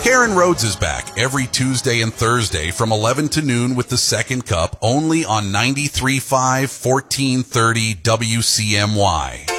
Karen Rhodes is back every Tuesday and Thursday from 11 to noon with the second cup, only on 93.5 1430 WCMY.